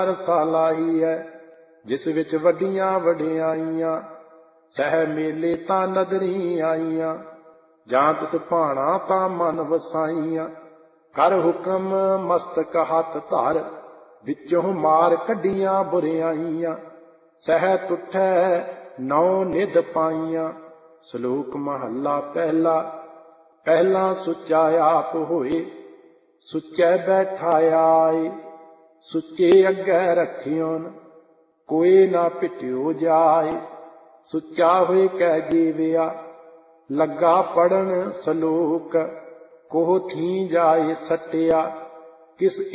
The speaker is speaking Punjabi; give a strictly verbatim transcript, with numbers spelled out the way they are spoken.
ਰਸਾ ਲਾਈ ਹੈ, ਜਿਸ ਵਿੱਚ ਵੱਡੀਆਂ ਵਡਿਆਈਆਂ ਸਹਿ ਮੇਲੇ ਤਾਂ ਨਦਰੀ ਆਈਆਂ। ਜਾਂ ਤਿਸ ਭਾਣਾ ਤਾਂ ਮਨ ਵਸਾਈਆਂ, ਕਰ ਹੁਕਮ ਮਸਤਕ ਹੱਥ ਧਰ, ਵਿੱਚੋਂ ਮਾਰ ਕੱਢੀਆਂ ਬੁਰਿਆਈਆਂ। ਸਹਿ ਤੁਠੈ ਨੌ ਨਿਧ ਪਾਈਆਂ। ਸ਼ਲੋਕ ਮਹੱਲਾ ਪਹਿਲਾ। ਪਹਿਲਾ ਸੁੱਚਾ ਆਪ ਹੋਏ, ਸੁੱਚੇ ਬੈਠਾਇਆ ਆਏ। ਸੁੱਚੇ ਅੱਗੇ ਰੱਖਿਓਨ, ਕੋਈ ਨਾ ਪਿਟਿਓ ਜਾਏ। ਸੁੱਚਾ ਹੋਏ ਕੈ ਜੀਵਿਆ, ਲੱਗਾ ਪੜਨ ਸਲੋਕ। ਕੋਹ ਥੀ ਜਾਏ ਸੱਟਿਆ, ਕਿਸ